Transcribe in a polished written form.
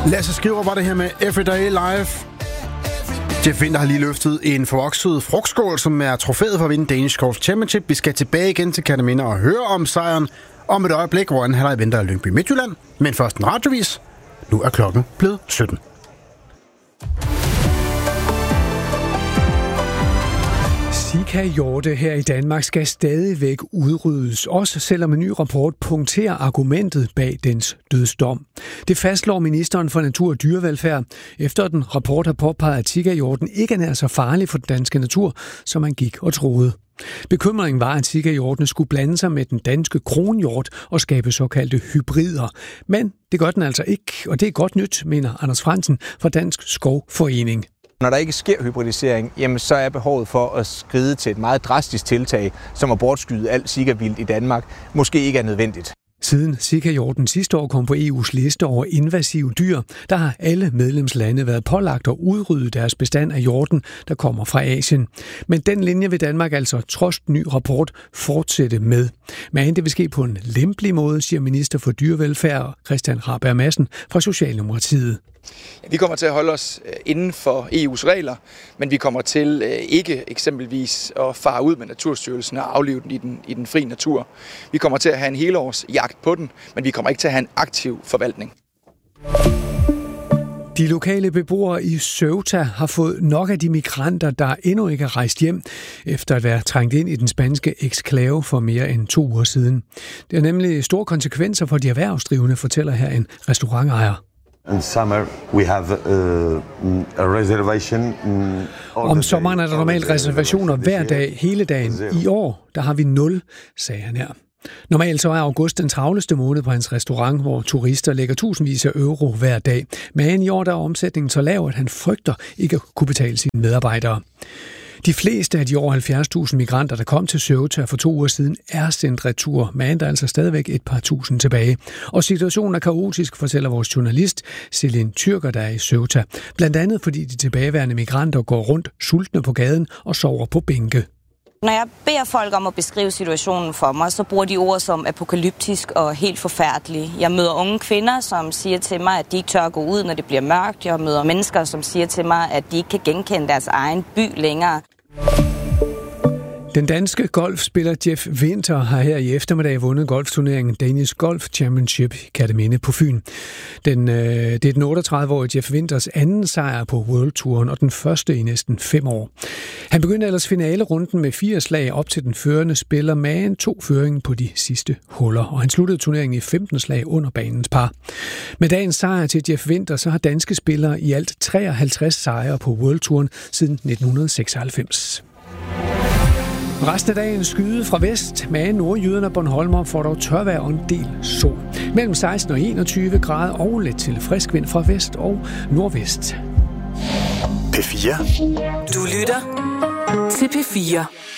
Lasse Skriver var det her med Everyday Life. Jeff Winther har lige løftet en forvokset frugtskål, som er trofæet for at vinde Danish Golf Championship. Vi skal tilbage igen til Kerteminde og høre om sejren om et øjeblik, hvor anden halvleg venter i Lyngby Midtjylland. Men først en radiovis. Nu er klokken blevet 17. Zika-hjorte her i Danmark skal stadigvæk udryddes, også selvom en ny rapport punkterer argumentet bag dens dødsdom. Det fastslår ministeren for Natur og Dyrevelfærd, efter den rapport har påpeget, at Zika-hjorten ikke er så farlig for den danske natur, som man gik og troede. Bekymringen var, at Zika-hjorten skulle blande sig med den danske kronhjort og skabe såkaldte hybrider. Men det gør den altså ikke, og det er godt nyt, mener Anders Frandsen fra Dansk Skovforening. Når der ikke sker hybridisering, jamen så er behovet for at skride til et meget drastisk tiltag, som at bortskyde alt Zika-vildt i Danmark, måske ikke er nødvendigt. Siden Zika-hjorten sidste år kom på EU's liste over invasive dyr, der har alle medlemslande været pålagt at udrydde deres bestand af hjorten, der kommer fra Asien. Men den linje vil Danmark altså trods ny rapport fortsætte med. Men det vil ske på en lempelig måde, siger minister for dyrevelfærd Christian Rabjerg Madsen fra Socialdemokratiet. Vi kommer til at holde os inden for EU's regler, men vi kommer til ikke eksempelvis at fare ud med Naturstyrelsen og aflive den i den fri natur. Vi kommer til at have en helårs jagt på den, men vi kommer ikke til at have en aktiv forvaltning. De lokale beboere i Ceuta har fået nok af de migranter, der endnu ikke er rejst hjem, efter at være trængt ind i den spanske eksklave for mere end 2 uger siden. Det er nemlig store konsekvenser for de erhvervsdrivende, fortæller her en restaurantejer. In summer we have a reservation. Om sommeren er der normalt reservationer hver dag, hele dagen. I år, der har vi 0, sagde han her. Normalt så er august den travleste måned på hans restaurant, hvor turister lægger tusindvis af euro hver dag. Men i år der er omsætningen så lav, at han frygter ikke at kunne betale sine medarbejdere. De fleste af de over 70.000 migranter, der kom til Ceuta for 2 uger siden, er sendt retur, men der er altså stadigvæk et par tusind tilbage. Og situationen er kaotisk, fortæller vores journalist Celine Tyrker, der er i Ceuta. Blandt andet fordi de tilbageværende migranter går rundt sultne på gaden og sover på bænke. Når jeg beder folk om at beskrive situationen for mig, så bruger de ord som apokalyptisk og helt forfærdelig. Jeg møder unge kvinder, som siger til mig, at de ikke tør at gå ud, når det bliver mørkt. Jeg møder mennesker, som siger til mig, at de ikke kan genkende deres egen by længere. Den danske golfspiller Jeff Winther har her i eftermiddag vundet golfturneringen Danish Golf Championship i Kerteminde på Fyn. Det er den 38-årige Jeff Winthers anden sejr på World Touren og den første i næsten 5 år. Han begyndte ellers finalerunden med 4 slag op til den førende spiller, men 2 føringen på de sidste huller, og han sluttede turneringen i 15 slag under banens par. Med dagens sejr til Jeff Winther, så har danske spillere i alt 53 sejre på World Touren siden 1996. Resten af dagen skyde fra vest, men nordjyderne og Bornholmer får dog tørvejr og en del sol. Mellem 16 og 21 grader og lidt til frisk vind fra vest og nordvest. P4. Du lytter til P4.